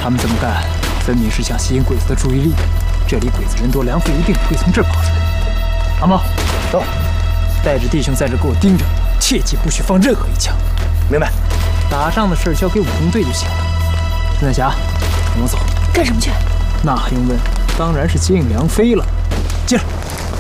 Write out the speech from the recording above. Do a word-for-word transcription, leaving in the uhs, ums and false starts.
他们这么干，分明是想吸引鬼子的注意力。这里鬼子人多，梁飞一定会从这儿跑出来。阿茂， 走， 带着弟兄在这给我盯着，切记不许放任何一枪。 明白。 打仗的事交给武工队就行了。孙彩霞，跟我走。 干什么去？ 那还用问？当然是接应梁飞了。进来。